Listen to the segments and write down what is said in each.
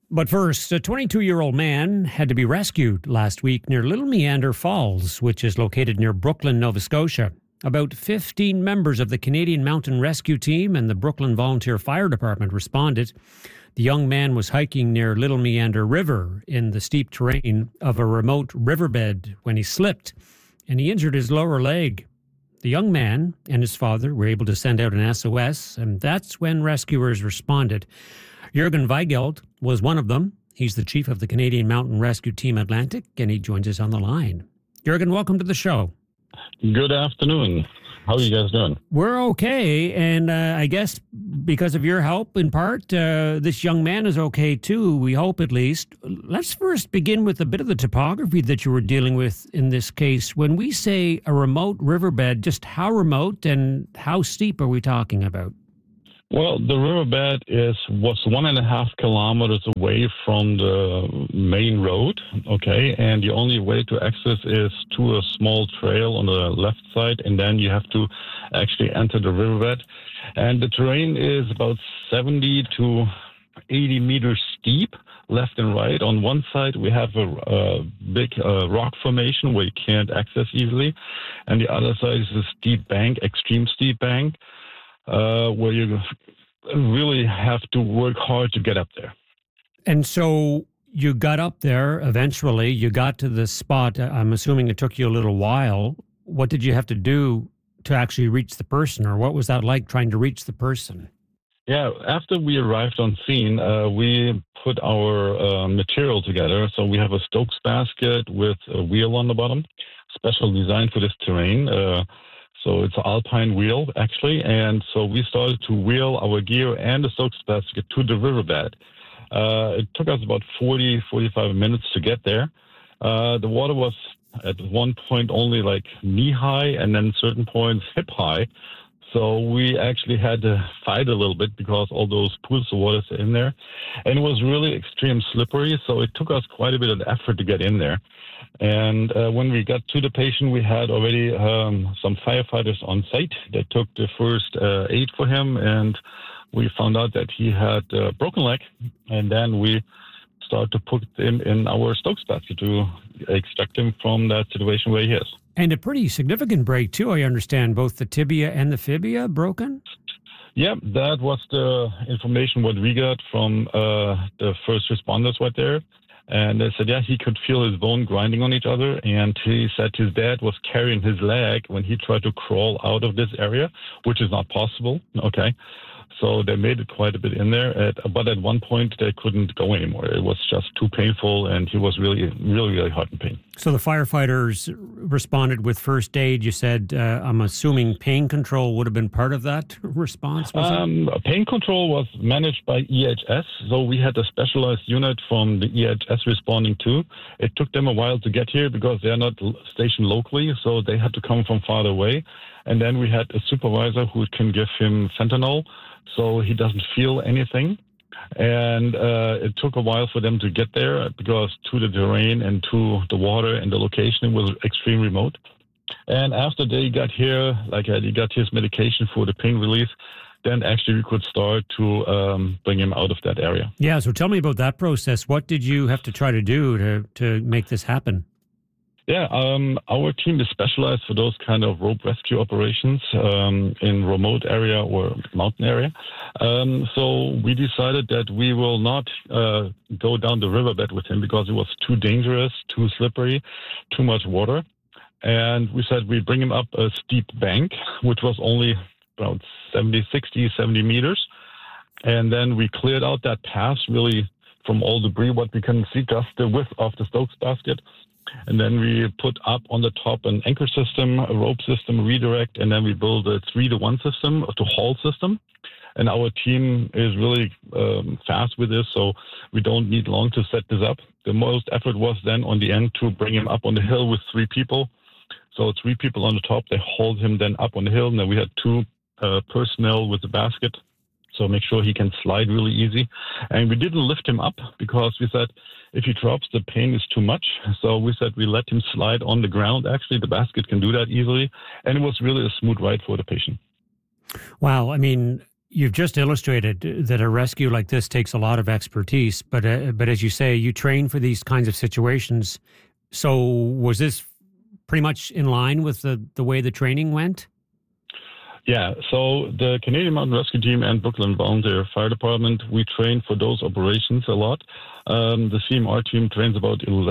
But first, a 22-year-old man had to be rescued last week near Little Meander Falls, which is located near Brooklyn, Nova Scotia. About 15 members of the Canadian Mountain Rescue Team and the Brooklyn Volunteer Fire Department responded. The young man was hiking near Little Meander River in the steep terrain of a remote riverbed when he slipped, and he injured his lower leg. The young man and his father were able to send out an SOS, and that's when rescuers responded. Jürgen Weigelt was one of them. He's the chief of the Canadian Mountain Rescue Team Atlantic, and he joins us on the line. Jürgen, welcome to the show. Good afternoon. How are you guys doing? We're okay, and I guess because of your help, in part, this young man is okay too, we hope at least. Let's first begin with a bit of the topography that you were dealing with in this case. When we say a remote riverbed, just how remote and how steep are we talking about? Well, the riverbed was 1.5 kilometers away from the main road, okay? And the only way to access is to a small trail on the left side, and then you have to actually enter the riverbed. And the terrain is about 70 to 80 meters steep, left and right. On one side, we have a big rock formation where you can't access easily. And the other side is a steep bank, extreme steep bank. Where you really have to work hard to get up there. And so you got up there eventually, you got to the spot. I'm assuming it took you a little while. What did you have to do to actually reach the person, or what was that like trying to reach the person? Yeah, after we arrived on scene, we put our material together. So we have a Stokes basket with a wheel on the bottom, special design for this terrain. So it's an alpine wheel, actually. And so we started to wheel our gear and the Stokes basket to the riverbed. It took us about 45 minutes to get there. The water was at one point only like knee-high and then certain points hip-high. So we actually had to fight a little bit because all those pools of water are in there. And it was really extreme slippery, so it took us quite a bit of effort to get in there. And when we got to the patient, we had already some firefighters on site that took the first aid for him, and we found out that he had a broken leg. And then we started to put him in our Stokes basket to extract him from that situation where he is. And a pretty significant break, too, I understand. Both the tibia and the fibia broken? Yeah, that was the information what we got from the first responders right there. And they said, yeah, he could feel his bone grinding on each other. And he said his dad was carrying his leg when he tried to crawl out of this area, which is not possible. Okay. So they made it quite a bit in there. But at one point, they couldn't go anymore. It was just too painful, and he was really hot in pain. So the firefighters responded with first aid. You said, I'm assuming pain control would have been part of that response, was it? Pain control was managed by EHS. So we had a specialized unit from the EHS responding too. It took them a while to get here because they're not stationed locally, so they had to come from farther away. And then we had a supervisor who can give him fentanyl so he doesn't feel anything. And it took a while for them to get there because to the terrain and to the water and the location was extremely remote. And after they got here, he got his medication for the pain relief, then actually we could start to bring him out of that area. Yeah, so tell me about that process. What did you have to try to do to make this happen? Yeah, our team is specialized for those kind of rope rescue operations in remote area or mountain area. So we decided that we will not go down the riverbed with him because it was too dangerous, too slippery, too much water. And we said we bring him up a steep bank, which was only about 70 meters. And then we cleared out that pass really from all debris, what we can see, just the width of the Stokes basket. And then we put up on the top an anchor system, a rope system, redirect, and then we build a 3-to-1 system, a haul system. And our team is really fast with this, so we don't need long to set this up. The most effort was then on the end to bring him up on the hill with 3 people. So 3 people on the top, they hauled him then up on the hill, and then we had 2 personnel with the basket. So make sure he can slide really easy. And we didn't lift him up because we said if he drops, the pain is too much. So we said we let him slide on the ground. Actually, the basket can do that easily. And it was really a smooth ride for the patient. Wow. I mean, You've just illustrated that a rescue like this takes a lot of expertise, but as you say, you train for these kinds of situations. So was this pretty much in line with the way the training went? Yeah, so the Canadian Mountain Rescue Team and Brooklyn Volunteer Fire Department, we train for those operations a lot. The CMR team trains about between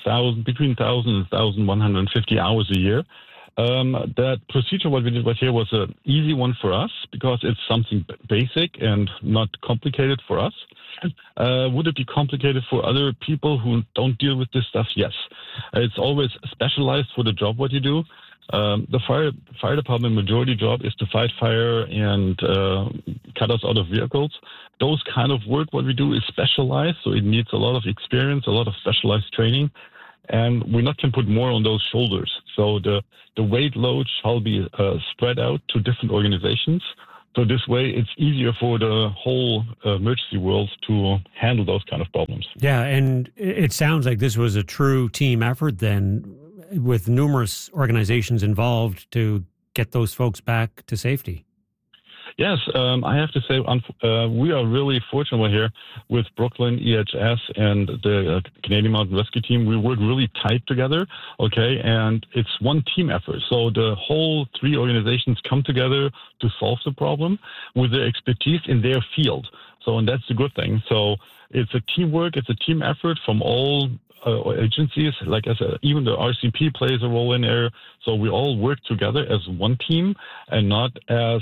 1,000 and 1,150 hours a year. That procedure, what we did right here, was an easy one for us because it's something basic and not complicated for us. Would it be complicated for other people who don't deal with this stuff? Yes. It's always specialized for the job what you do. The fire department majority job is to fight fire and cut us out of vehicles. Those kind of work what we do is specialized, so it needs a lot of experience, a lot of specialized training, and we not can put more on those shoulders. So the weight load shall be spread out to different organizations. So this way, it's easier for the whole emergency world to handle those kind of problems. Yeah, and it sounds like this was a true team effort then, with numerous organizations involved to get those folks back to safety. Yes, I have to say we are really fortunate here with Brooklyn, EHS, and the Canadian Mountain Rescue Team. We work really tight together, okay, and it's one team effort. So the whole three organizations come together to solve the problem with their expertise in their field. So, and that's the good thing. So it's a teamwork, it's a team effort from all agencies, like I said, even the RCP plays a role in there. So we all work together as one team and not as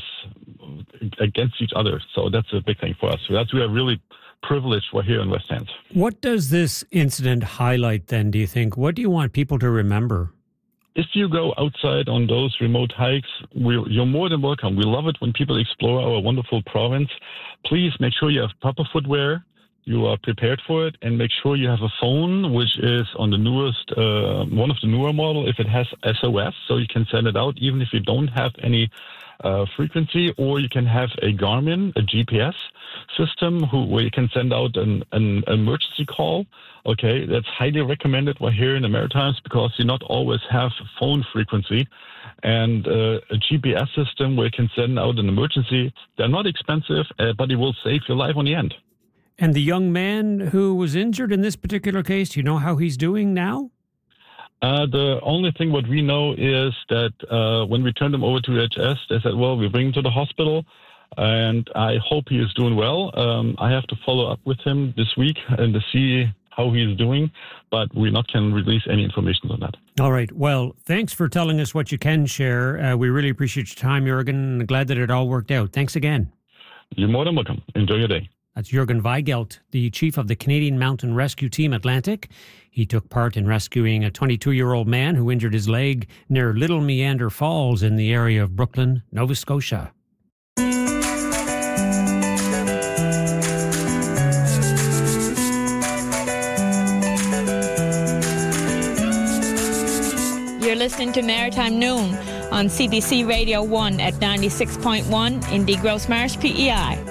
against each other. So that's a big thing for us. So that's we are really privileged we're here in West Hants. What does this incident highlight then, do you think? What do you want people to remember? If you go outside on those remote hikes, you're more than welcome. We love it when people explore our wonderful province. Please make sure you have proper footwear. You are prepared for it, and make sure you have a phone, which is on the newest, one of the newer model, if it has SOS, so you can send it out even if you don't have any frequency, or you can have a Garmin, a GPS system, where you can send out an emergency call. Okay, that's highly recommended while here in the Maritimes because you not always have phone frequency. And a GPS system where you can send out an emergency, they're not expensive, but it will save your life on the end. And the young man who was injured in this particular case, do you know how he's doing now? The only thing what we know is that when we turned him over to EHS, they said, well, we bring him to the hospital, and I hope he is doing well. I have to follow up with him this week and to see how he's doing, but we not can release any information on that. All right. Well, thanks for telling us what you can share. We really appreciate your time, Jürgen. Glad that it all worked out. Thanks again. You're more than welcome. Enjoy your day. That's Jürgen Weigelt, the chief of the Canadian Mountain Rescue Team Atlantic. He took part in rescuing a 22-year-old man who injured his leg near Little Meander Falls in the area of Brooklyn, Nova Scotia. You're listening to Maritime Noon on CBC Radio 1 at 96.1 in the Grossmarsh, PEI.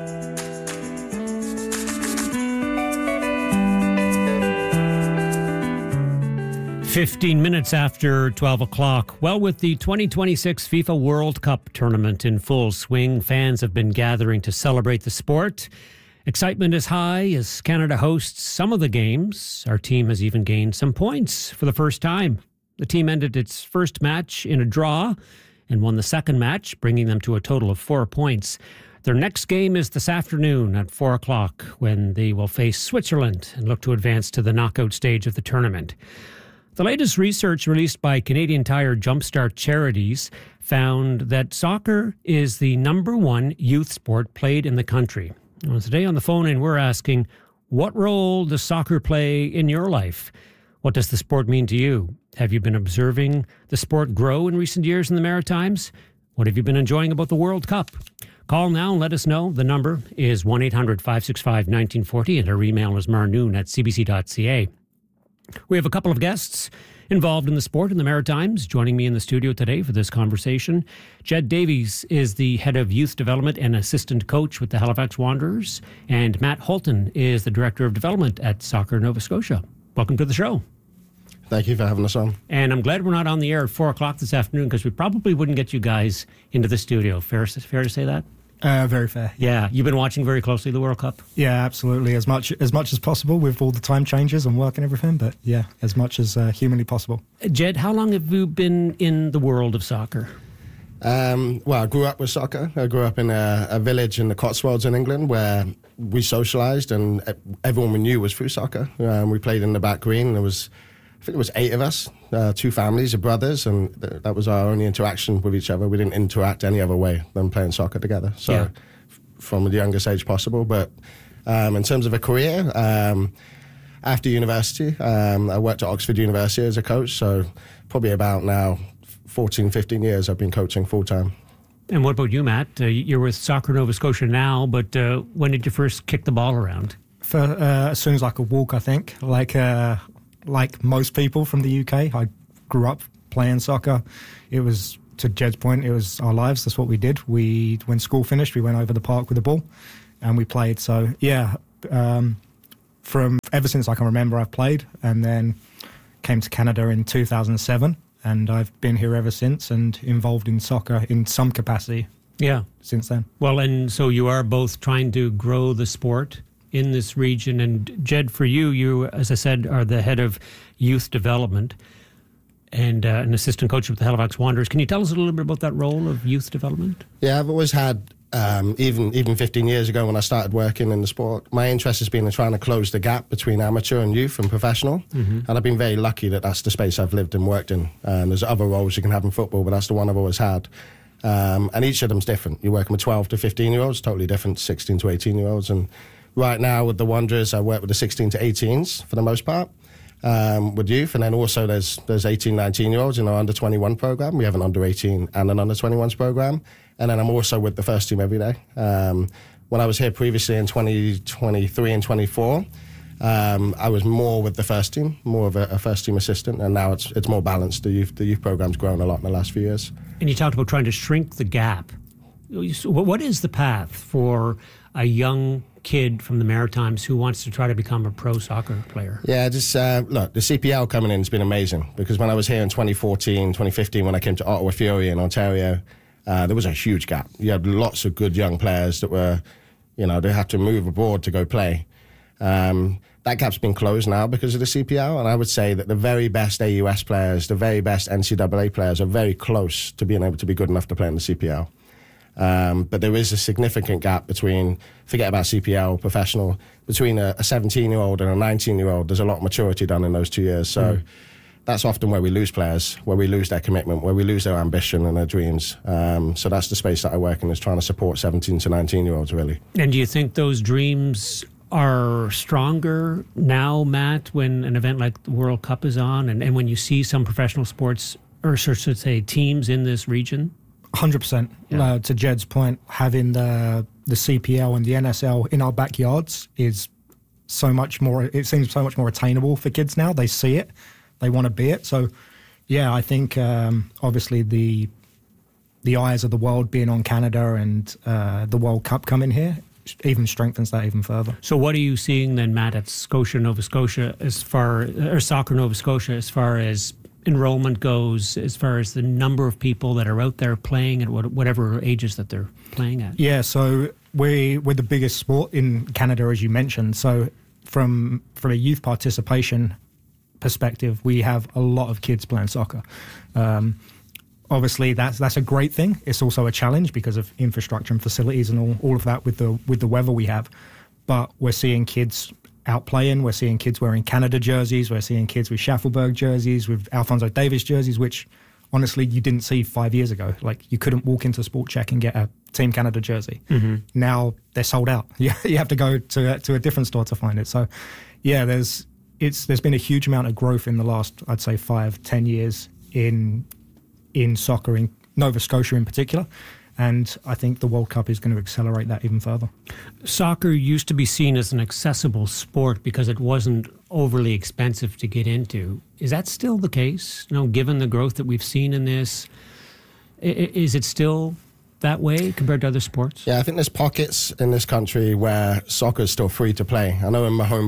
15 minutes after 12 o'clock. Well, with the 2026 FIFA World Cup tournament in full swing, fans have been gathering to celebrate the sport. Excitement is high as Canada hosts some of the games. Our team has even gained some points for the first time. The team ended its first match in a draw and won the second match, bringing them to a total of 4 points. Their next game is this afternoon at 4 o'clock when they will face Switzerland and look to advance to the knockout stage of the tournament. The latest research released by Canadian Tire Jumpstart Charities found that soccer is the number one youth sport played in the country. Well, today on the phone in, we're asking, what role does soccer play in your life? What does the sport mean to you? Have you been observing the sport grow in recent years in the Maritimes? What have you been enjoying about the World Cup? Call now and let us know. The number is 1-800-565-1940 and our email is marnoon@cbc.ca. We have a couple of guests involved in the sport in the Maritimes. Joining me in the studio today for this conversation, Jed Davies is the head of youth development and assistant coach with the Halifax Wanderers, and Matt Holton is the director of development at Soccer Nova Scotia. Welcome to the show. Thank you for having us on. And I'm glad we're not on the air at 4 o'clock this afternoon because we probably wouldn't get you guys into the studio. Fair to say that? Very fair. Yeah. You've been watching very closely the World Cup? Yeah, absolutely. As much as possible with all the time changes and work and everything. But yeah, as much as humanly possible. Jed, how long have you been in the world of soccer? Well, I grew up with soccer. I grew up in a village in the Cotswolds in England where we socialised and everyone we knew was through soccer. We played in the back green. There was, I think it was 8 of us, 2 families of brothers, and that was our only interaction with each other. We didn't interact any other way than playing soccer together. So from the youngest age possible. But in terms of a career, after university, I worked at Oxford University as a coach. So probably about now 14, 15 years I've been coaching full-time. And what about you, Matt? You're with Soccer Nova Scotia now, but when did you first kick the ball around? As soon as I could walk, I think. Like most people from the UK, I grew up playing soccer. It was, to Jed's point, it was our lives. That's what we did. When school finished, we went over the park with the ball and we played. So, yeah, from ever since I can remember, I've played, and then came to Canada in 2007. And I've been here ever since and involved in soccer in some capacity since then. Well, and so you are both trying to grow the sport in this region. And Jed, for you, as I said, are the head of youth development and an assistant coach with the Halifax Wanderers. Can you tell us a little bit about that role of youth development? Yeah, I've always had, even 15 years ago when I started working in the sport, my interest has been in trying to close the gap between amateur and youth and professional. Mm-hmm. And I've been very lucky that that's the space I've lived and worked in. There's other roles you can have in football, but that's the one I've always had. And each of them's different. You're working with 12 to 15-year-olds, totally different, 16 to 18-year-olds. And right now with the Wanderers, I work with the 16 to 18s for the most part. With youth, and then also there's 18, 19-year-olds in our under-21 program. We have an under-18 and an under-21s program, and then I'm also with the first team every day. When I was here previously in 2023 and 24, I was more with the first team, more of a first team assistant, and now it's more balanced. The youth program's grown a lot in the last few years. And you talked about trying to shrink the gap. What is the path for a young kid from the Maritimes who wants to try to become a pro soccer player? Yeah, just look, the CPL coming in has been amazing, because when I was here in 2014, 2015, when I came to Ottawa Fury in Ontario, there was a huge gap. You had lots of good young players that were, they had to move abroad to go play. That gap's been closed now because of the CPL, and I would say that the very best AUS players, the very best NCAA players are very close to being able to be good enough to play in the CPL. But there is a significant gap between, forget about CPL, professional, between a 17-year-old and a 19-year-old. There's a lot of maturity done in those 2 years. So that's often where we lose players, where we lose their commitment, where we lose their ambition and their dreams. So that's the space that I work in, is trying to support 17 to 19-year-olds, really. And do you think those dreams are stronger now, Matt, when an event like the World Cup is on, and when you see some professional sports, or should say teams in this region? 100%. Yeah. To Jed's point, having the CPL and the NSL in our backyards is so much more, it seems so much more attainable for kids now. They see it, they want to be it. So, yeah, I think obviously the eyes of the world being on Canada and the World Cup coming here even strengthens that even further. So what are you seeing then, Matt, at Scotia Nova Scotia Soccer Nova Scotia, as far as enrollment goes, as far as the number of people that are out there playing at whatever ages that they're playing at? Yeah, so we're the biggest sport in Canada, as you mentioned. So from a youth participation perspective, we have a lot of kids playing soccer. Obviously, that's a great thing. It's also a challenge because of infrastructure and facilities and all of that with the weather we have. But we're seeing kids out playing. We're seeing kids wearing Canada jerseys. We're seeing kids with Schaffelberg jerseys, with Alphonso Davies jerseys, which honestly you didn't see 5 years ago. Like, you couldn't walk into Sport Check and get a Team Canada jersey. Mm-hmm. Now they're sold out. You have to go to a different store to find it. So, yeah, there's been a huge amount of growth in the last, I'd say, 5-10 years in soccer in Nova Scotia in particular. And I think the World Cup is going to accelerate that even further. Soccer used to be seen as an accessible sport because it wasn't overly expensive to get into. Is that still the case? Given the growth that we've seen in this, is it still that way compared to other sports? Yeah, I think there's pockets in this country where soccer is still free to play. I know in Mahone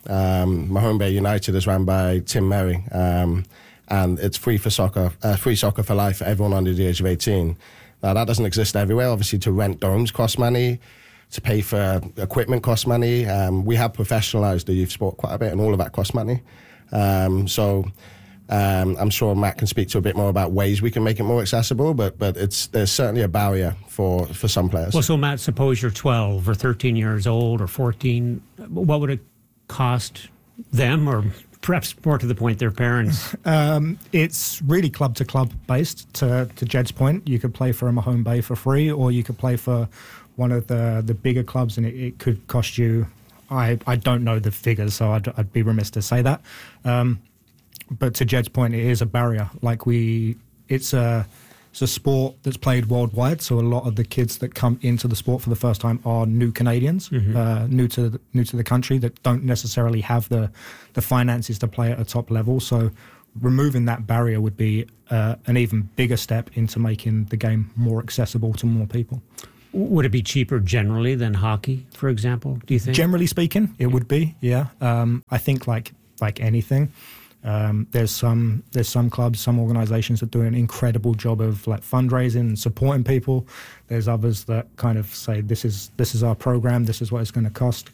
Bay United is run by Tim Merry, and it's free soccer for life for everyone under the age of 18. Now, that doesn't exist everywhere. Obviously, to rent domes costs money. To pay for equipment costs money. We have professionalised the youth sport quite a bit, and all of that costs money. I'm sure Matt can speak to a bit more about ways we can make it more accessible, but there's certainly a barrier for some players. Well, so Matt, suppose you're 12 or 13 years old or 14. What would it cost them, or perhaps more to the point, their parents? It's really club to club based. To Jed's point, you could play for Mahone Bay for free, or you could play for one of the bigger clubs, and it could cost you. I don't know the figures, so I'd be remiss to say that. But to Jed's point, it is a barrier. Like it's a sport that's played worldwide. So a lot of the kids that come into the sport for the first time are new Canadians, new to the country, that don't necessarily have the finances to play at a top level. So removing that barrier would be an even bigger step into making the game more accessible to more people. Would it be cheaper generally than hockey, for example, do you think? Generally speaking, it would be, yeah. I think like anything, there's some clubs, some organisations that do an incredible job of like fundraising and supporting people. There's others that kind of say, this is our program, this is what it's going to cost.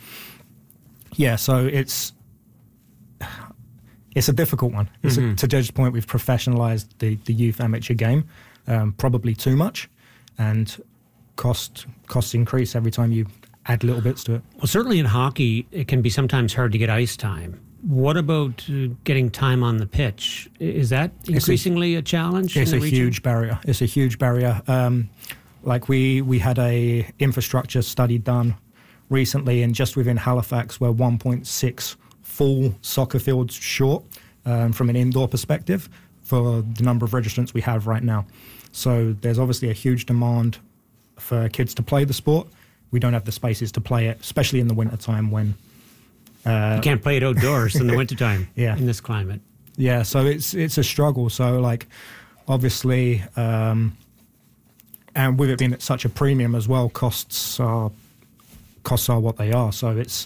So it's a difficult one. To Jed's point, we've professionalised the youth amateur game, probably too much, and costs increase every time you add little bits to it. Well, certainly in hockey, it can be sometimes hard to get ice time. What about getting time on the pitch? Is that increasingly a challenge? It's a huge barrier. It's a huge barrier. Like we had a infrastructure study done recently, and just within Halifax, we're 1.6 full soccer fields short from an indoor perspective for the number of registrants we have right now. So there's obviously a huge demand for kids to play the sport. We don't have the spaces to play it, especially in the wintertime when... you can't play it outdoors in the wintertime in this climate. Yeah, so it's a struggle. So, like, obviously, and with it being at such a premium as well, costs are what they are. So it's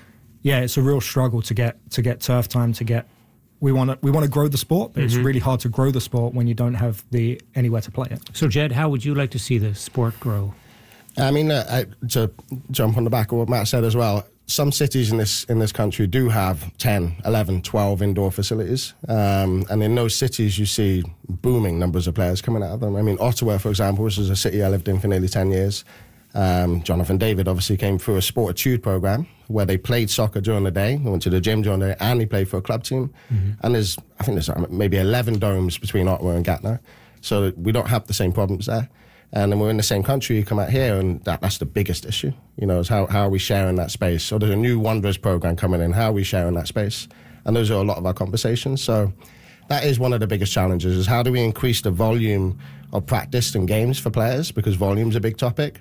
a real struggle to get turf time, we want to grow the sport, but it's really hard to grow the sport when you don't have anywhere to play it. So, Jed, how would you like to see the sport grow? I mean, to jump on the back of what Matt said as well, some cities in this country do have 10, 11, 12 indoor facilities. And in those cities, you see booming numbers of players coming out of them. I mean, Ottawa, for example, which is a city I lived in for nearly 10 years. Jonathan David obviously came through a Sportitude program where they played soccer during the day, went to the gym during the day, and he played for a club team. And there's maybe 11 domes between Ottawa and Gatineau. So we don't have the same problems there. And then we're in the same country, you come out here, and that's the biggest issue, is how are we sharing that space? So there's a new Wanderers program coming in, how are we sharing that space? And those are a lot of our conversations. So that is one of the biggest challenges, is how do we increase the volume of practice and games for players, because volume's a big topic.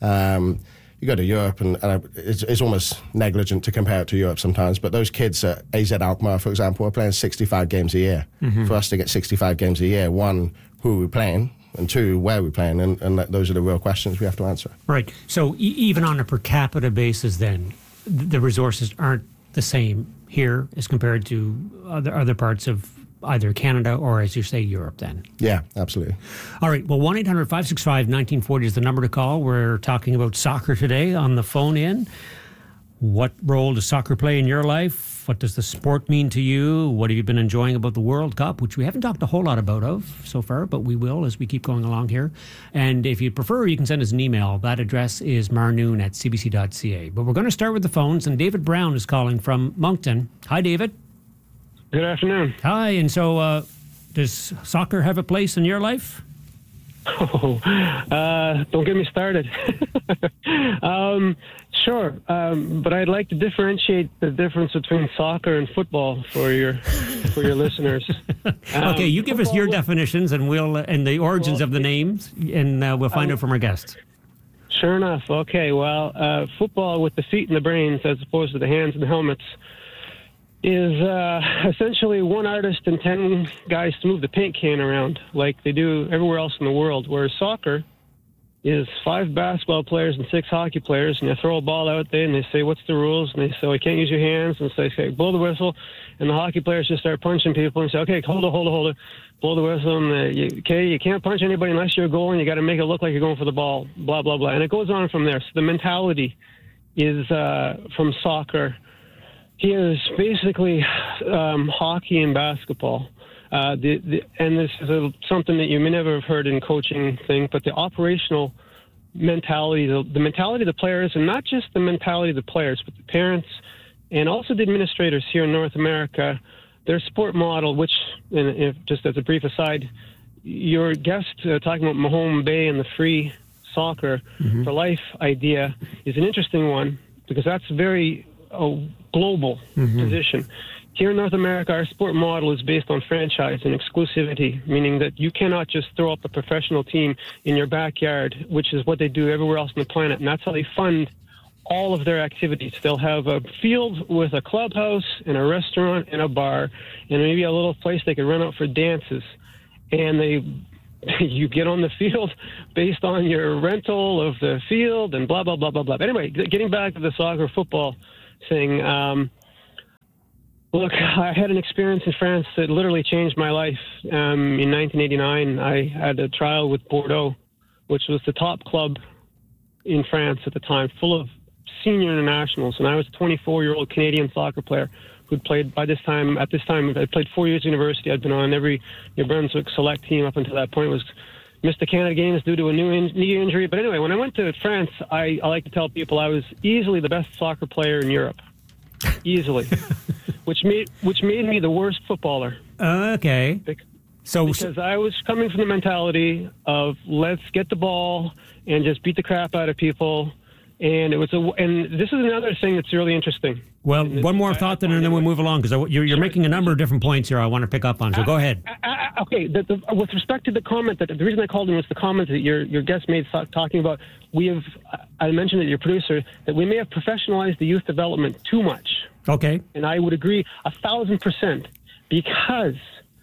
You go to Europe, and it's almost negligent to compare it to Europe sometimes, but those kids at AZ Alkmaar, for example, are playing 65 games a year. For us to get 65 games a year, one, who are we playing? And two, where are we playing? And those are the real questions we have to answer. Right. So even on a per capita basis then, the resources aren't the same here as compared to other parts of either Canada or, as you say, Europe then? Yeah, absolutely. All right. Well, 1-800-565-1940 is the number to call. We're talking about soccer today on the phone in. What role does soccer play in your life? What does the sport mean to you? What have you been enjoying about the World Cup, which we haven't talked a whole lot about so far, but we will as we keep going along here. And if you prefer, you can send us an email. That address is marnoon@cbc.ca. But we're going to start with the phones, and David Brown is calling from Moncton. Hi, David. Good afternoon. Hi. And so does soccer have a place in your life? Oh, don't get me started. Sure, but I'd like to differentiate the difference between soccer and football for your listeners. Okay, you give us your definitions, and we'll and the origins of the names, and we'll find out from our guests. Sure enough. Okay. Well, football with the feet and the brains, as opposed to the hands and the helmets, is essentially one artist and 10 guys to move the paint can around like they do everywhere else in the world, whereas soccer is 5 basketball players and 6 hockey players, and you throw a ball out there, and they say, what's the rules? And they say, well, you can't use your hands. And so they say, blow the whistle. And the hockey players just start punching people and say, okay, hold it. Blow the whistle. And you can't punch anybody unless you're a goal, and you got to make it look like you're going for the ball, blah, blah, blah. And it goes on from there. So the mentality is from soccer. Here is basically hockey and basketball. And this is something that you may never have heard in coaching thing, but the operational mentality, the mentality of the players, and not just the mentality of the players, but the parents and also the administrators here in North America, their sport model, which, and if, just as a brief aside, your guest talking about Mahone Bay and the free soccer for life idea is an interesting one, because that's very global position. Here in North America, our sport model is based on franchise and exclusivity, meaning that you cannot just throw up a professional team in your backyard, which is what they do everywhere else on the planet. And that's how they fund all of their activities. They'll have a field with a clubhouse and a restaurant and a bar and maybe a little place they could rent out for dances. And you get on the field based on your rental of the field and blah, blah, blah, blah, blah. But anyway, getting back to the soccer football thing, look, I had an experience in France that literally changed my life. In 1989, I had a trial with Bordeaux, which was the top club in France at the time, full of senior internationals. And I was a 24-year-old Canadian soccer player who'd played at this time, I played 4 years at university. I'd been on every New Brunswick select team up until that point. Missed the Canada Games due to a knee injury. But anyway, when I went to France, I like to tell people I was easily the best soccer player in Europe. Easily. Which made me the worst footballer. Okay. Because I was coming from the mentality of let's get the ball and just beat the crap out of people, and and this is another thing that's really interesting. Well, one more thought, and then we'll move along, because you're making a number of different points here I want to pick up on. So go ahead. Okay. With respect to the comment, the reason I called in was the comment that your guest made talking about I mentioned that your producer, that we may have professionalized the youth development too much. Okay. And I would agree 1,000%, because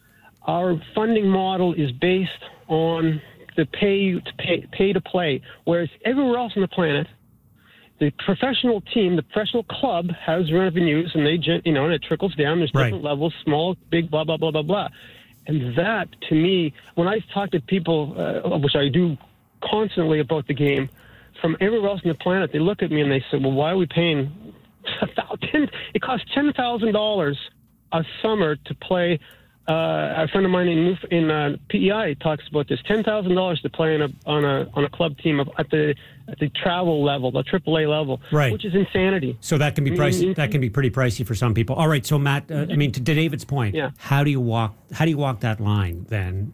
our funding model is based on the pay to play, whereas everywhere else on the planet, the professional team, the professional club has revenues, and and it trickles down. There's different levels, small, big, blah, blah, blah, blah, blah. And that, to me, when I talk to people, which I do constantly about the game, from everywhere else on the planet, they look at me and they say, well, why are we paying it costs $10,000 a summer to play. A friend of mine in PEI talks about this: $10,000 to play on a club team at the travel level, the AAA level, right? Which is insanity. So that can be pricey. That can be pretty pricey for some people. All right. So Matt, to David's point, how do you walk that line then?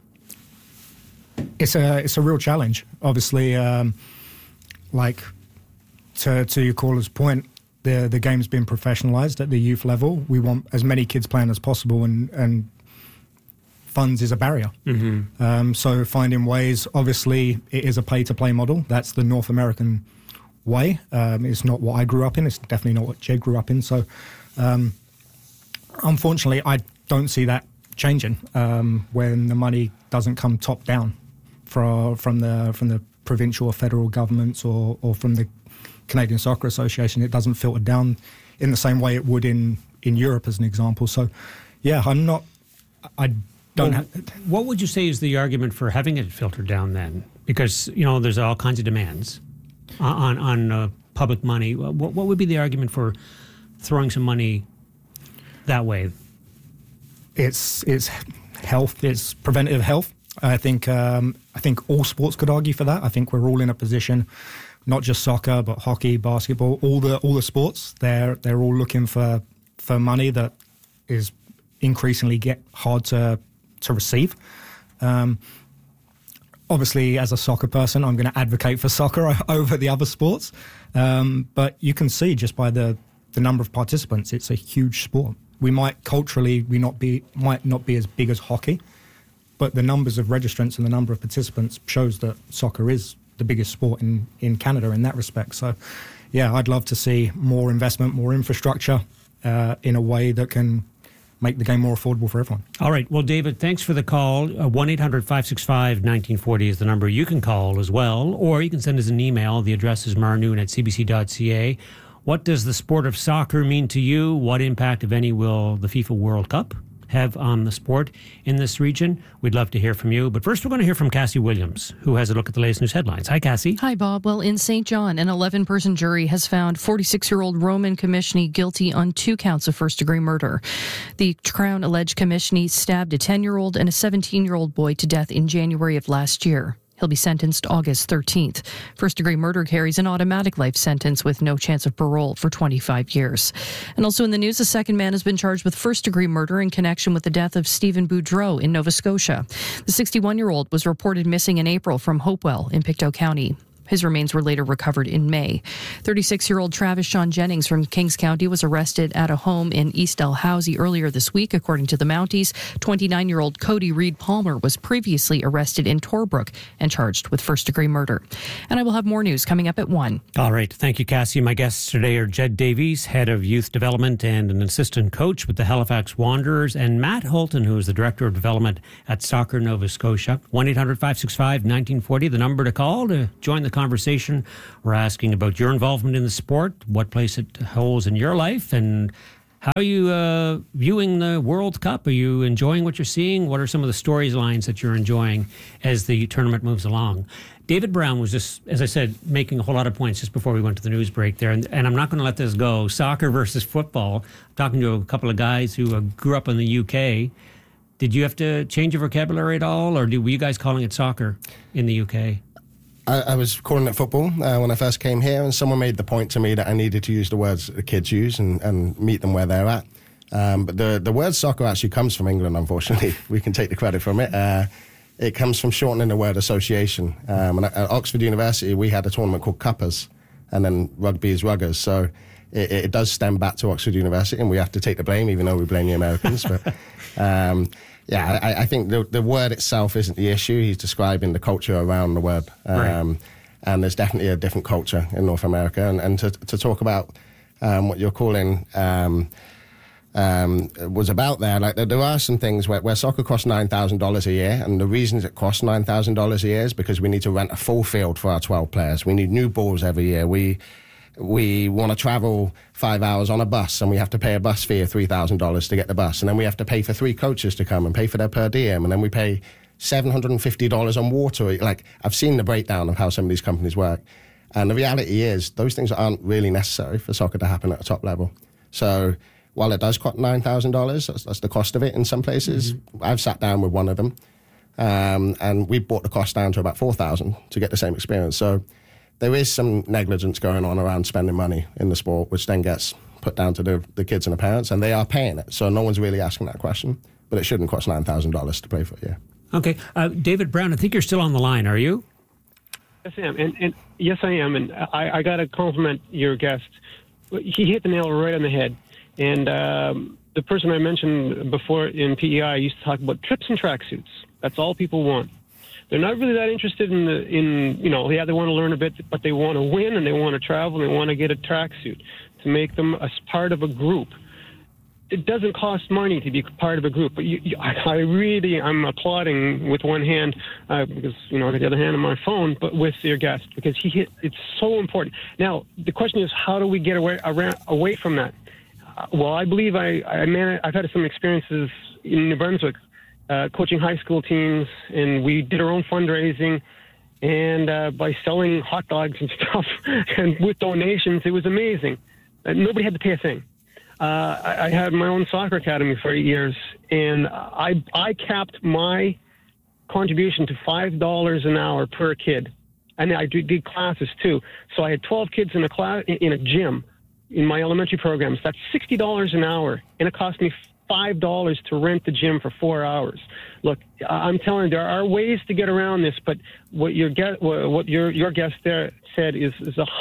It's a real challenge, obviously. Like to your caller's point, the game's been professionalized at the youth level. We want as many kids playing as possible, and funds is a barrier. So finding ways, obviously it is a pay-to-play model. That's the North American way. It's not what I grew up in. It's definitely not what Jed grew up in. So unfortunately, I don't see that changing when the money doesn't come top down from the provincial or federal governments or from the Canadian Soccer Association. It doesn't filter down in the same way it would in Europe, as an example. So, yeah, what would you say is the argument for having it filtered down then? Because, there's all kinds of demands on public money. What would be the argument for throwing some money that way? It's health. It's preventative health. I think all sports could argue for that. I think we're all in a position, not just soccer, but hockey, basketball, all the sports. They're all looking for money that is increasingly hard to receive. Obviously, as a soccer person, I'm going to advocate for soccer over the other sports. But you can see just by the number of participants, it's a huge sport. We might culturally might not be as big as hockey, but the numbers of registrants and the number of participants shows that soccer is the biggest sport in Canada in that respect. So, yeah, I'd love to see more investment, more infrastructure in a way that can make the game more affordable for everyone. All right. Well, David, thanks for the call. 1-800-565-1940 is the number you can call as well, or you can send us an email. The address is marnoon@cbc.ca. What does the sport of soccer mean to you? What impact, if any, will the FIFA World Cup have on the sport in this region? We'd love to hear from you. But first, we're going to hear from Cassie Williams, who has a look at the latest news headlines. Hi, Cassie. Hi, Bob. Well, in St. John, an 11-person jury has found 46-year-old Roman Commissioner guilty on 2 counts of first-degree murder. The Crown alleged Commissioner stabbed a 10-year-old and a 17-year-old boy to death in January of last year. He'll be sentenced August 13th. First-degree murder carries an automatic life sentence with no chance of parole for 25 years. And also in the news, a second man has been charged with first-degree murder in connection with the death of Stephen Boudreau in Nova Scotia. The 61-year-old was reported missing in April from Hopewell in Pictou County. His remains were later recovered in May. 36-year-old Travis Sean Jennings from Kings County was arrested at a home in East Dalhousie earlier this week, according to the Mounties. 29-year-old Cody Reed Palmer was previously arrested in Torbrook and charged with first-degree murder. And I will have more news coming up at 1. All right. Thank you, Cassie. My guests today are Jed Davies, head of youth development and an assistant coach with the Halifax Wanderers, and Matt Holton, who is the director of development at Soccer Nova Scotia. 1-800-565-1940, the number to call to join the conversation. We're asking about your involvement in the sport, what place it holds in your life, and how are you viewing the World Cup? Are you enjoying what you're seeing? What are some of the storylines that you're enjoying as the tournament moves along? David Brown was just, as I said, making a whole lot of points just before we went to the news break there, and I'm not going to let this go. Soccer versus football. I'm talking to a couple of guys who grew up in the UK. Did you have to change your vocabulary at all, or were you guys calling it soccer in the UK? I was calling it football when I first came here, and someone made the point to me that I needed to use the words that the kids use and meet them where they're at. But the word soccer actually comes from England, unfortunately. We can take the credit from it. It comes from shortening the word association. And at Oxford University, we had a tournament called Cuppers, and then rugby is ruggers. So it does stem back to Oxford University, and we have to take the blame, even though we blame the Americans. But yeah, I think the word itself isn't the issue. He's describing the culture around the word. Right. And there's definitely a different culture in North America. And to talk about what you're calling was about there, like there are some things where soccer costs $9,000 a year, and the reasons it costs $9,000 a year is because we need to rent a full field for our 12 players. We need new balls every year. We want to travel 5 hours on a bus, and we have to pay a bus fee of $3,000 to get the bus. And then we have to pay for 3 coaches to come and pay for their per diem. And then we pay $750 on water. Like, I've seen the breakdown of how some of these companies work. And the reality is those things aren't really necessary for soccer to happen at a top level. So while it does cost $9,000, that's the cost of it in some places. Mm-hmm. I've sat down with one of them, and we brought the cost down to about $4,000 to get the same experience. So there is some negligence going on around spending money in the sport, which then gets put down to the kids and the parents, and they are paying it. So no one's really asking that question, but it shouldn't cost $9,000 to play for it, yeah. Okay. David Brown, I think you're still on the line, are you? Yes, I am. And yes, I am. And I got to compliment your guest. He hit the nail right on the head. And the person I mentioned before in PEI used to talk about trips and tracksuits. That's all people want. They're not really that interested in they want to learn a bit, but they want to win, and they want to travel, and they want to get a tracksuit to make them a part of a group. It doesn't cost money to be part of a group, but I'm applauding with one hand because I got the other hand on my phone, but with your guest, because it's so important. Now the question is, how do we get away from that? Well, I believe I've had some experiences in New Brunswick, coaching high school teams, and we did our own fundraising, and by selling hot dogs and stuff, and with donations, it was amazing. Nobody had to pay a thing. I had my own soccer academy for 8 years, and I capped my contribution to $5 an hour per kid, and I did classes too. So I had 12 kids in a class in a gym in my elementary programs. That's $60 an hour, and it cost me $5 to rent the gym for 4 hours. Look, I'm telling you, there are ways to get around this, but what your guest there said is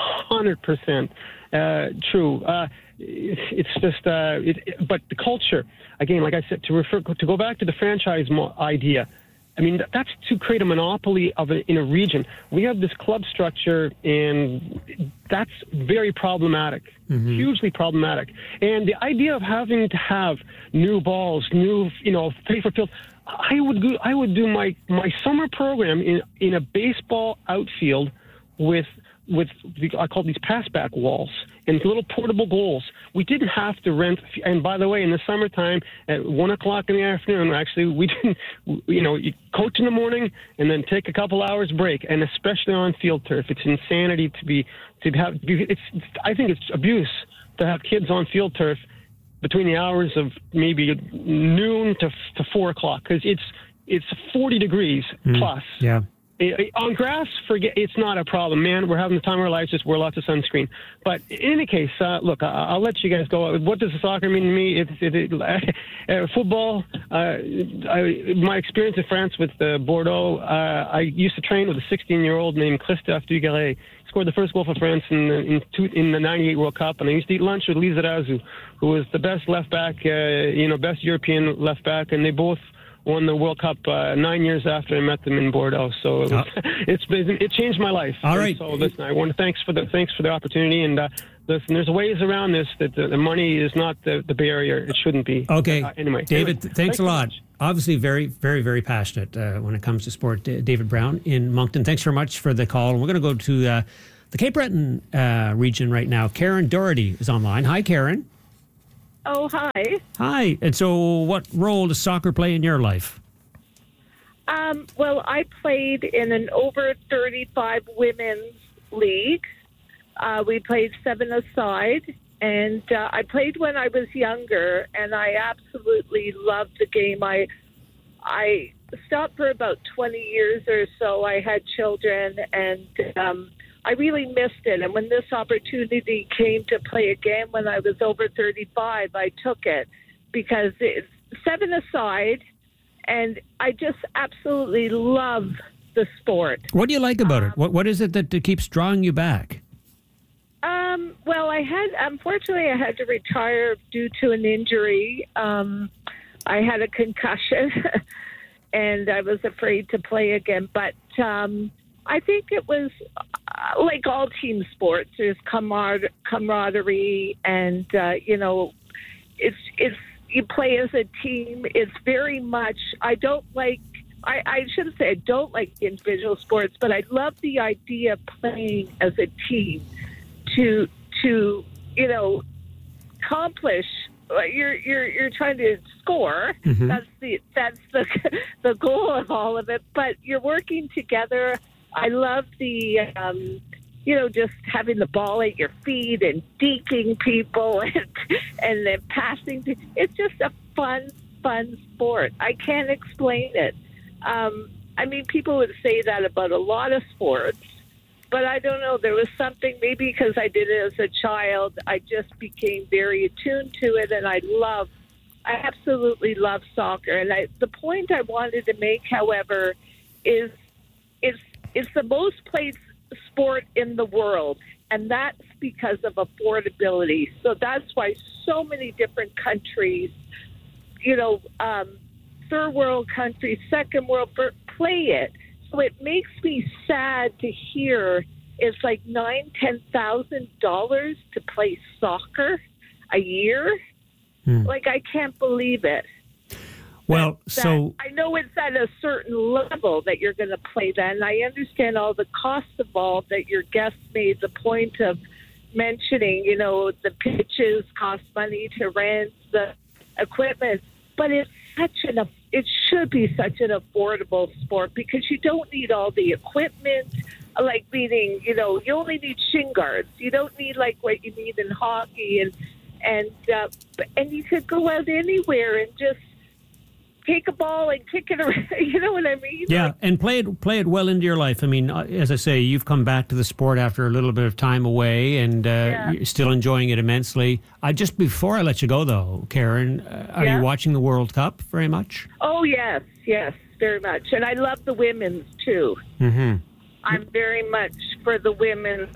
100% true. It's just, but the culture, again, like I said, to go back to the franchise idea, I mean, that's to create a monopoly of it in a region. We have this club structure, and that's very problematic, hugely problematic. And the idea of having to have new balls, pay for field. I would do my summer program in a baseball outfield with I call these passback walls and little portable goals. We didn't have to rent. And by the way, in the summertime at 1:00 in the afternoon, actually, we didn't. You coach in the morning and then take a couple hours break, and especially on field turf, it's insanity to have. I think it's abuse to have kids on field turf between the hours of maybe noon to 4:00 because it's 40 degrees plus. Yeah. On grass, forget, it's not a problem, man. We're having the time of our lives. Just wear lots of sunscreen. But in any case, look, I'll let you guys go. What does soccer mean to me? Football. My experience in France with Bordeaux. I used to train with a 16-year-old named Christophe Dugaret. He scored the first goal for France in the '98 World Cup, and I used to eat lunch with Lisa Razou, who was the best left back, best European left back, and they both won the World Cup 9 years after I met them in Bordeaux. So it changed my life. All right. So listen, I want to thanks for the opportunity. And listen, there's ways around this that the money is not the barrier. It shouldn't be. Okay. Anyway, David, thanks a lot. Obviously, very, very, very passionate when it comes to sport. David Brown in Moncton. Thanks very much for the call. And we're going to go to the Cape Breton region right now. Karen Doherty is online. Hi, Karen. Oh, hi. Hi. And so what role does soccer play in your life? Well, I played in an over 35 women's league. We played 7-a-side, and I played when I was younger, and I absolutely loved the game. I stopped for about 20 years or so. I had children, and I really missed it. And when this opportunity came to play again when I was over 35, I took it because it's 7-a-side, and I just absolutely love the sport. What do you like about it? What is it that keeps drawing you back? Well, unfortunately, I had to retire due to an injury. I had a concussion, and I was afraid to play again. But I think it was like all team sports. There's camaraderie, and it's you play as a team. It's very much. I shouldn't say I don't like individual sports, but I love the idea of playing as a team to accomplish. You're trying to score. Mm-hmm. That's the goal of all of it. But you're working together. I love the just having the ball at your feet and deking people and then passing. It's just a fun sport. I can't explain it. People would say that about a lot of sports, but I don't know. There was something, maybe because I did it as a child, I just became very attuned to it, and I absolutely love soccer. And the point I wanted to make, however, is it's the most played sport in the world, and that's because of affordability. So that's why so many different countries, third world countries, second world, play it. So it makes me sad to hear it's like $9,000-$10,000 to play soccer a year. Like, I can't believe it. Well, I know it's at a certain level that you're going to play that, and I understand all the costs involved that your guest made the point of mentioning. The pitches cost money to rent, the equipment, but it should be such an affordable sport because you don't need all the equipment, like meaning, you only need shin guards. You don't need like what you need in hockey, and you could go out anywhere and just take a ball and kick it around. You know what I mean? Yeah, and play it well into your life. I mean, as I say, you've come back to the sport after a little bit of time away, and you're still enjoying it immensely. Just before I let you go, though, Karen, are you watching the World Cup very much? Oh, yes, very much. And I love the women's, too. Mm-hmm. I'm very much for the women's,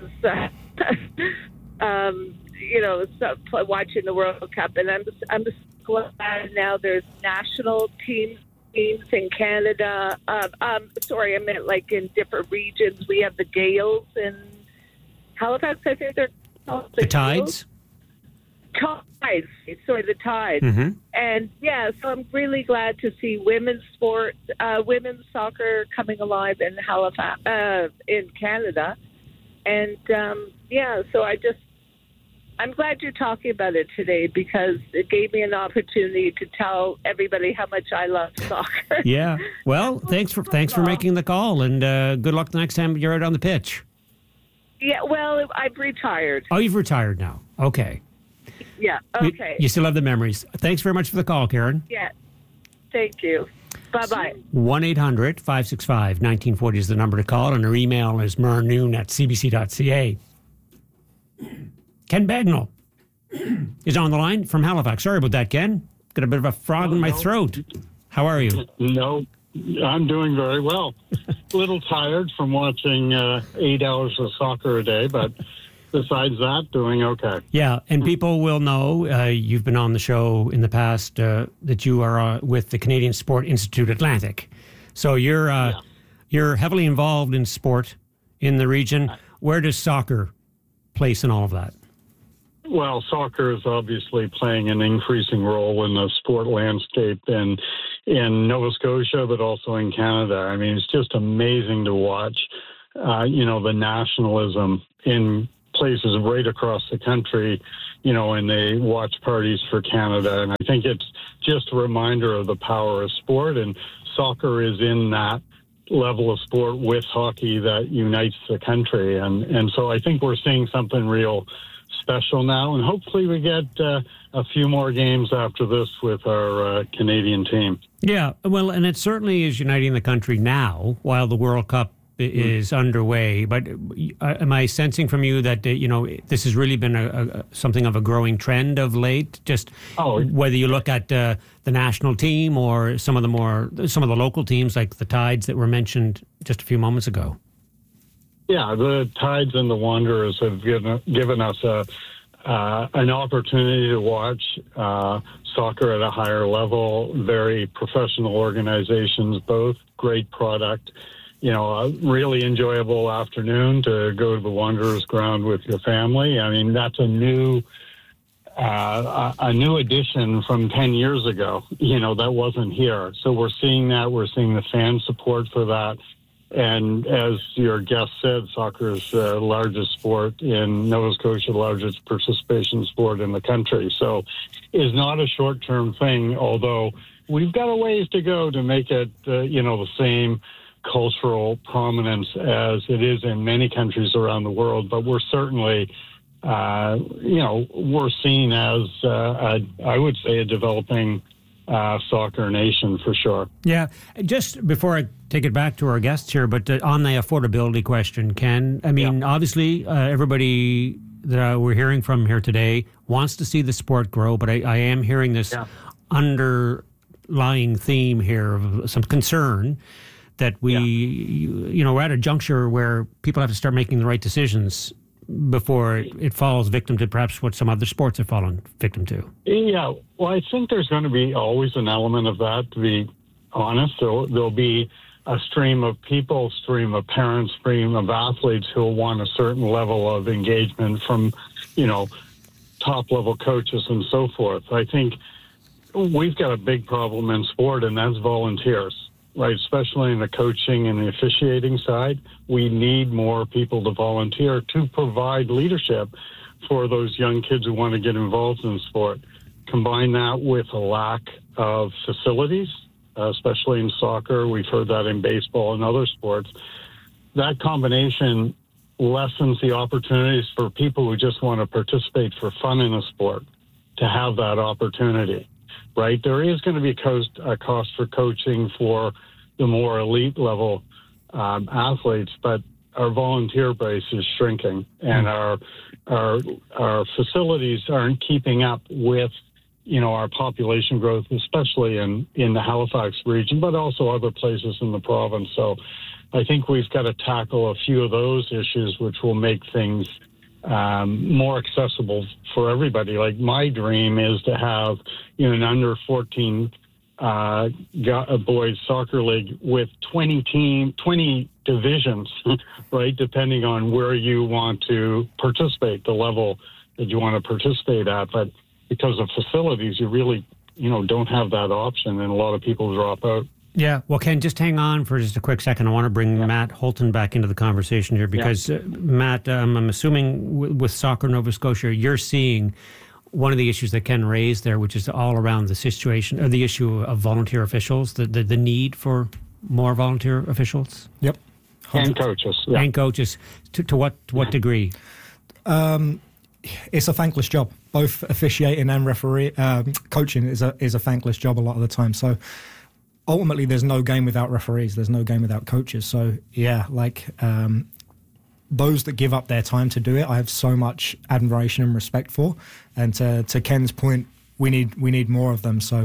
watching the World Cup. And I'm just glad now there's national teams teams in Canada. Sorry, I meant like in different regions. We have the Gales in Halifax, I think they're called. The Tides? Tides. Sorry, the Tides. Mm-hmm. And yeah, so I'm really glad to see women's sport, women's soccer coming alive in Halifax, in Canada. And yeah, so I'm glad you're talking about it today because it gave me an opportunity to tell everybody how much I love soccer. Yeah. Well, thanks for making the call, and good luck the next time you're out on the pitch. Yeah, well, I've retired. Oh, you've retired now. Okay. Yeah, okay. You still have the memories. Thanks very much for the call, Karen. Yeah, thank you. Bye-bye. 1-800-565-1940 is the number to call, and our email is mernoon@cbc.ca. Ken Bagnall is on the line from Halifax. Sorry about that, Ken. Got a bit of a frog in my throat. How are you? No, I'm doing very well. A little tired from watching 8 hours of soccer a day, but besides that, doing okay. Yeah, and people will know you've been on the show in the past that you are with the Canadian Sport Institute Atlantic. So you're heavily involved in sport in the region. Where does soccer place in all of that? Well, soccer is obviously playing an increasing role in the sport landscape in Nova Scotia, but also in Canada. I mean, it's just amazing to watch, the nationalism in places right across the country, and they watch parties for Canada. And I think it's just a reminder of the power of sport. And soccer is in that level of sport with hockey that unites the country. And so I think we're seeing something real special now. And hopefully we get a few more games after this with our Canadian team. Yeah, well, and it certainly is uniting the country now while the World Cup is underway. But am I sensing from you that, this has really been something of a growing trend of late? Just whether you look at the national team or some of the local teams like the Tides that were mentioned just a few moments ago. Yeah, the Tides and the Wanderers have given us an opportunity to watch soccer at a higher level. Very professional organizations, both great product. A really enjoyable afternoon to go to the Wanderers ground with your family. I mean, that's a new addition from 10 years ago. That wasn't here. So we're seeing that. We're seeing the fan support for that. And as your guest said, soccer is the largest sport in Nova Scotia, the largest participation sport in the country. So it's not a short-term thing, although we've got a ways to go to make it, the same cultural prominence as it is in many countries around the world. But we're certainly, we're seen as, I would say, a developing soccer nation for sure. Yeah. Just before I take it back to our guests here, but on the affordability question, Ken, I mean, obviously everybody that we're hearing from here today wants to see the sport grow, but I am hearing this underlying theme here of some concern that we're at a juncture where people have to start making the right decisions before it falls victim to perhaps what some other sports have fallen victim to. Yeah, well, I think there's going to be always an element of that, to be honest. There'll be a stream of people, stream of parents, stream of athletes who will want a certain level of engagement from, top-level coaches and so forth. I think we've got a big problem in sport, and that's volunteers. Right, especially in the coaching and the officiating side, we need more people to volunteer to provide leadership for those young kids who want to get involved in sport. Combine that with a lack of facilities, especially in soccer. We've heard that in baseball and other sports. That combination lessens the opportunities for people who just want to participate for fun in a sport to have that opportunity. Right, there is going to be a cost for coaching for the more elite level athletes, but our volunteer base is shrinking, and our facilities aren't keeping up with our population growth, especially in the Halifax region, but also other places in the province. So, I think we've got to tackle a few of those issues, which will make things more accessible for everybody. Like my dream is to have an under 14 boys soccer league with 20 divisions, right? Depending on where you want to participate, the level that you want to participate at. But because of facilities, you really, don't have that option, and a lot of people drop out. Yeah. Well, Ken, just hang on for just a quick second. I want to bring Matt Holton back into the conversation here because, Matt, I'm assuming with Soccer Nova Scotia, you're seeing one of the issues that Ken raised there, which is all around the situation, or the issue of volunteer officials, the need for more volunteer officials. Yep. And coaches. Yeah. And coaches. To what degree? It's a thankless job. Both officiating and referee coaching is a thankless job a lot of the time. So ultimately, there's no game without referees. There's no game without coaches. So those that give up their time to do it, I have so much admiration and respect for. And to Ken's point, we need more of them. So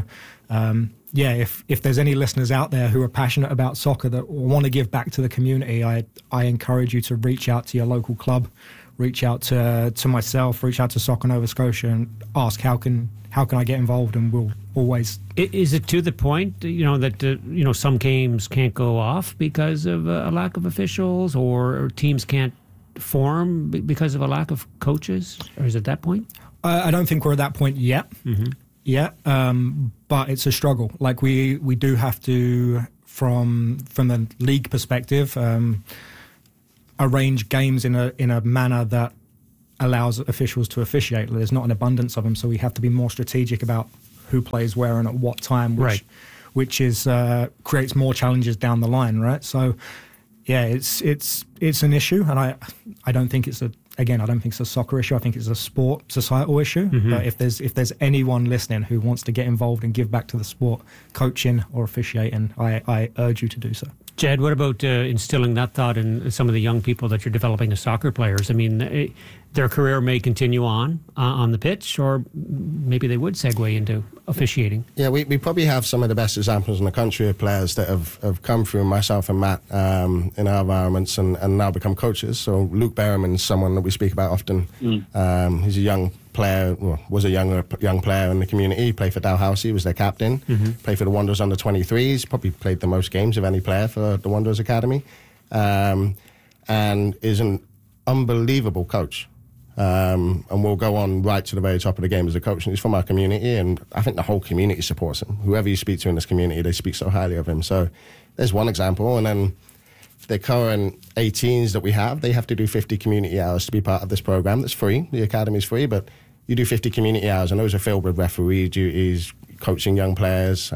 if there's any listeners out there who are passionate about soccer that want to give back to the community, I encourage you to reach out to your local club, reach out to myself, reach out to Soccer Nova Scotia and ask how can I get involved, and we'll always. Is it to the point, that some games can't go off because of a lack of officials, or teams can't form because of a lack of coaches? Or is it that point? I don't think we're at that point yet. Mm-hmm. Yeah, but it's a struggle. Like we do have to, from the league perspective, arrange games in a manner that allows officials to officiate. There's not an abundance of them, so we have to be more strategic about who plays where and at what time, which is creates more challenges down the line, right? So, yeah, it's an issue, and I don't think it's I don't think it's a soccer issue. I think it's a sport societal issue. Mm-hmm. But if there's anyone listening who wants to get involved and give back to the sport, coaching or officiating, I urge you to do so. Jed, what about instilling that thought in some of the young people that you're developing as soccer players? I mean, their career may continue on the pitch, or maybe they would segue into officiating. Yeah, we probably have some of the best examples in the country of players that have come through, myself and Matt, in our environments and now become coaches. So Luke Berriman's someone that we speak about often. He's a young player, was a young player in the community. He played for Dalhousie, was their captain. Mm-hmm. Played for the Wanderers under 23s. Probably played the most games of any player for the Wanderers Academy, and is an unbelievable coach. And will go on right to the very top of the game as a coach. And he's from our community, and I think the whole community supports him. Whoever you speak to in this community, they speak so highly of him. So there's one example. And then the current 18s that we have, they have to do 50 community hours to be part of this program. That's free. The academy's free, but you do 50 community hours, and those are filled with referee duties, coaching young players.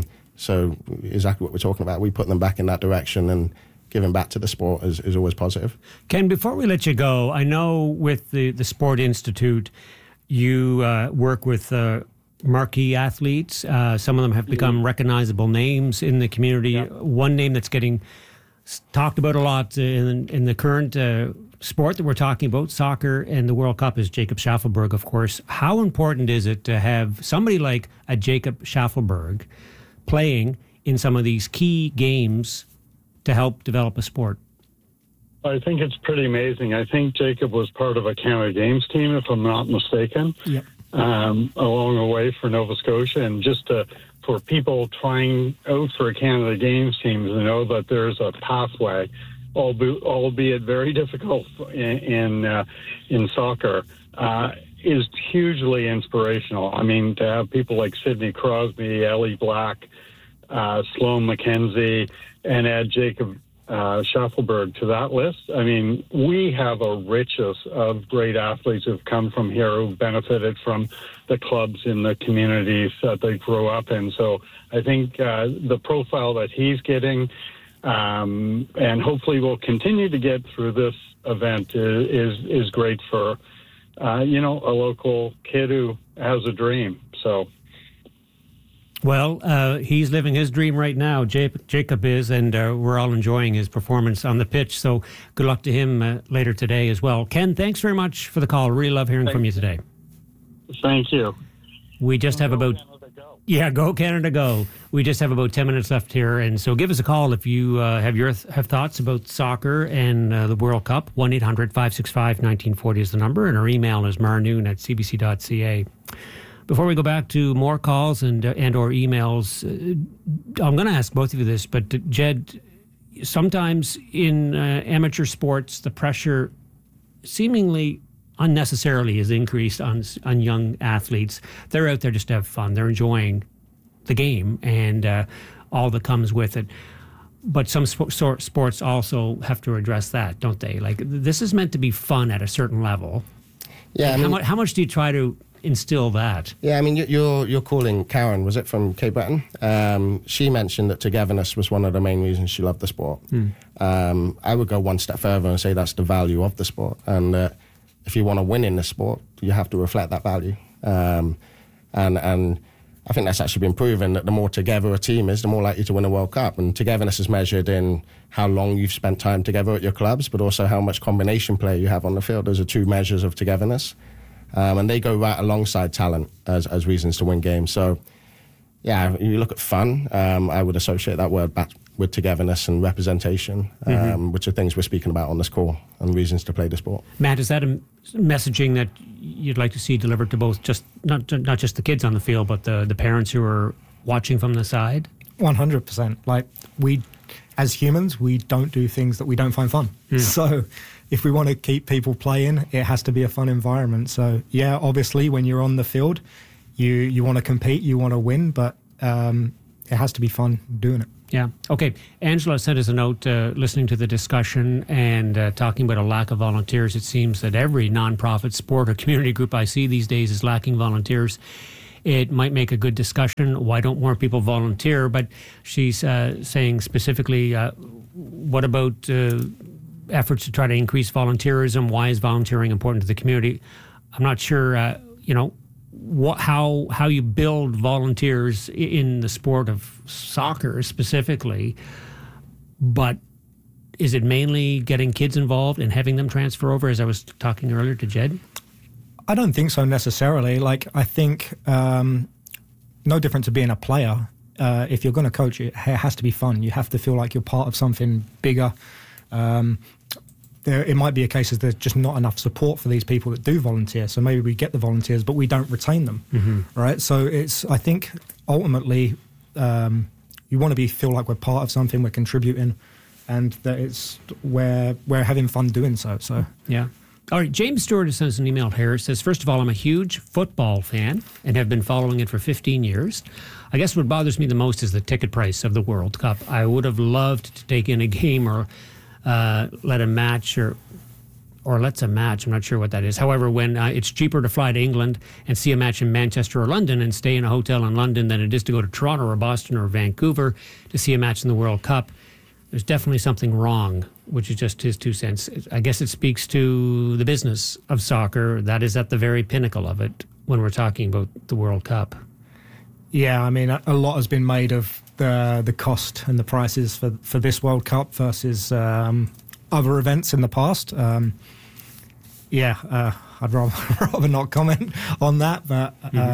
So exactly what we're talking about. We put them back in that direction, and giving back to the sport is always positive. Ken, before we let you go, I know with the Sport Institute, you work with marquee athletes. Some of them have become recognizable names in the community. Yeah. One name that's getting talked about a lot in the current sport that we're talking about, soccer and the World Cup, is Jacob Schaffelberg, of course. How important is it to have somebody like a Jacob Schaffelberg playing in some of these key games to help develop a sport? I think it's pretty amazing. I think Jacob was part of a Canada Games team, if I'm not mistaken, along the way for Nova Scotia. And just for people trying out for a Canada Games team to know that there's a pathway, albeit very difficult in soccer, is hugely inspirational. I mean, to have people like Sidney Crosby, Ellie Black, Sloan McKenzie, and add Jacob Schaffelberg to that list. I mean, we have a riches of great athletes who've come from here, who've benefited from the clubs in the communities that they grew up in. So I think the profile that he's getting, and hopefully will continue to get through this event, is great for a local kid who has a dream. So. Well, he's living his dream right now. Jacob is, and we're all enjoying his performance on the pitch. So good luck to him later today as well. Ken, thanks very much for the call. Really love hearing from you today. Thank you. We just have about... Yeah, go Canada, go. We just have about 10 minutes left here, and so give us a call if you have thoughts about soccer and the World Cup. 1-800-565-1940 is the number, and our email is marnoon@cbc.ca. Before we go back to more calls and or emails, I'm going to ask both of you this, but Jed, sometimes in amateur sports, the pressure seemingly unnecessarily is increased on young athletes. They're out there just to have fun. They're enjoying the game and all that comes with it. But some sports also have to address that, don't they? Like, this is meant to be fun at a certain level. Yeah. How much do you try to instill that? Yeah, I mean, you're calling Karen, was it, from Cape Breton? She mentioned that togetherness was one of the main reasons she loved the sport. I would go one step further and say that's the value of the sport. And if you want to win in the sport, you have to reflect that value. And I think that's actually been proven that the more together a team is, the more likely to win a World Cup. And togetherness is measured in how long you've spent time together at your clubs, but also how much combination play you have on the field. Those are two measures of togetherness. And they go right alongside talent as reasons to win games. So, yeah, you look at fun, I would associate that word back with togetherness and representation, which are things we're speaking about on this call, and reasons to play the sport. Matt, is that a messaging that you'd like to see delivered to both, just not just the kids on the field, but the parents who are watching from the side? 100%. Like, we, as humans, we don't do things that we don't find fun. So if we want to keep people playing, it has to be a fun environment. So, yeah, obviously, when you're on the field, you want to compete, you want to win, but it has to be fun doing it. Yeah. Okay. Angela sent us a note listening to the discussion and talking about a lack of volunteers. It seems that every nonprofit sport or community group I see these days is lacking volunteers. It might make a good discussion. Why don't more people volunteer? But she's saying specifically, what about efforts to try to increase volunteerism? Why is volunteering important to the community? I'm not sure, how you build volunteers in the sport of soccer specifically, but is it mainly getting kids involved and having them transfer over, as I was talking earlier to Jed? I don't think so necessarily. Like, I think no different to being a player. If you're going to coach, it has to be fun. You have to feel like you're part of something bigger. It might be a case of there's just not enough support for these people that do volunteer. So maybe we get the volunteers, but we don't retain them, right? So I think ultimately you want to feel like we're part of something, we're contributing, and that we're having fun doing so. So yeah. All right, James Stewart sends an email here. It says, first of all, I'm a huge football fan and have been following it for 15 years. I guess what bothers me the most is the ticket price of the World Cup. I would have loved to take in a game or let a match or let's a match. I'm not sure what that is. However, when it's cheaper to fly to England and see a match in Manchester or London and stay in a hotel in London than it is to go to Toronto or Boston or Vancouver to see a match in the World Cup, there's definitely something wrong, which is just his 2 cents. I guess it speaks to the business of soccer. That is at the very pinnacle of it when we're talking about the World Cup. Yeah, I mean, a lot has been made of the cost and the prices for this World Cup versus other events in the past. I'd rather not comment on that. But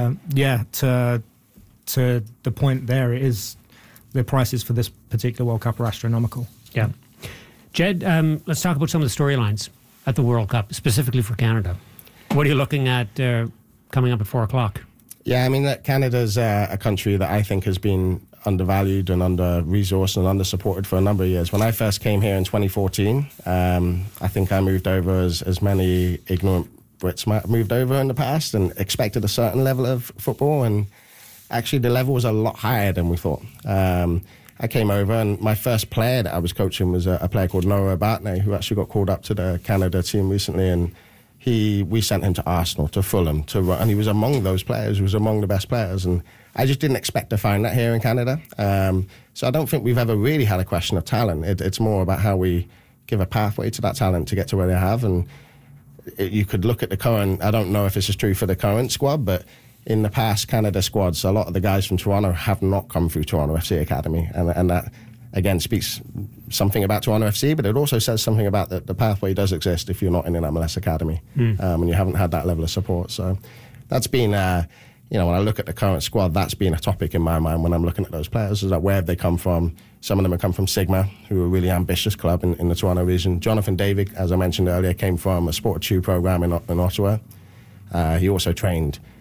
to the point there, it is the prices for this particular World Cup are astronomical. Yeah. Jed, let's talk about some of the storylines at the World Cup, specifically for Canada. What are you looking at coming up at 4 o'clock? Yeah, I mean, Canada's a country that I think has been undervalued and under-resourced and under-supported for a number of years. When I first came here in 2014, I think I moved over as many ignorant Brits might have moved over in the past and expected a certain level of football, and actually the level was a lot higher than we thought. I came over, and my first player that I was coaching was a player called Noah Bartney, who actually got called up to the Canada team recently, and we sent him to Arsenal, to Fulham, and he was among those players. He was among the best players, and I just didn't expect to find that here in Canada. So I don't think we've ever really had a question of talent. It's more about how we give a pathway to that talent to get to where they have. And you could look at the current, I don't know if this is true for the current squad, but in the past Canada squads, a lot of the guys from Toronto have not come through Toronto FC Academy. And that, again, speaks something about Toronto FC, but it also says something about that the pathway does exist if you're not in an MLS academy and you haven't had that level of support. So that's been, when I look at the current squad, that's been a topic in my mind when I'm looking at those players, is that where have they come from? Some of them have come from Sigma, who are a really ambitious club in the Toronto region. Jonathan David, as I mentioned earlier, came from a Sport 2 program in Ottawa. He also trained,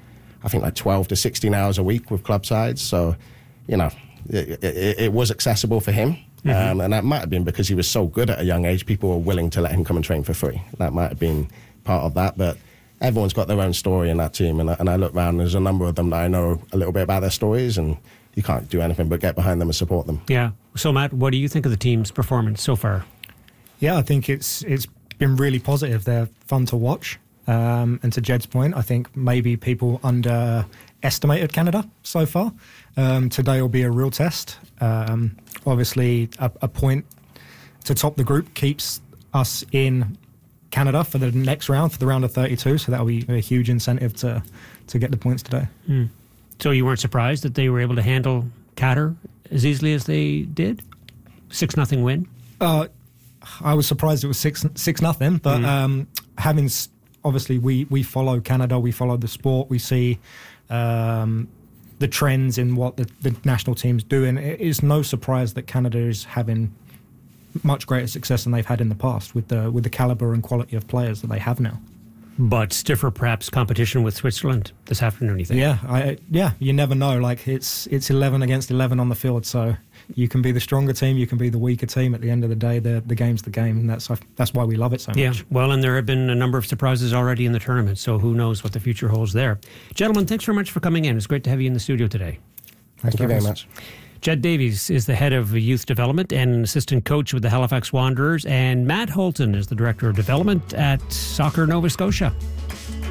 I think, like 12 to 16 hours a week with club sides. So, you know, it was accessible for him. And that might have been because he was so good at a young age. People were willing to let him come and train for free. That might have been part of that. But everyone's got their own story in that team. And I look around, there's a number of them that I know a little bit about their stories, and you can't do anything but get behind them and support them. Yeah. So, Matt, what do you think of the team's performance so far? Yeah, I think it's been really positive. They're fun to watch. And to Jed's point, I think maybe people underestimated Canada so far. Today will be a real test. Obviously, a point to top the group keeps us in Canada for the next round, for the round of 32. So that'll be a huge incentive to get the points today. So you weren't surprised that they were able to handle Qatar as easily as they did? 6-0 win? I was surprised it was 6-0, but having... Obviously, we follow Canada, we follow the sport, we see the trends in what the national team's doing. It is no surprise that Canada is having much greater success than they've had in the past with the caliber and quality of players that they have now. But stiffer, perhaps, competition with Switzerland this afternoon, you think? Yeah, you never know. Like it's 11 against 11 on the field, so you can be the stronger team, you can be the weaker team. At the end of the day, the game's the game, and that's why we love it so much. Yeah, well, and there have been a number of surprises already in the tournament, so who knows what the future holds there. Gentlemen, thanks very much for coming in. It's great to have you in the studio today. Thank you very much. Jed Davies is the head of youth development and an assistant coach with the Halifax Wanderers, and Matt Holton is the director of development at Soccer Nova Scotia.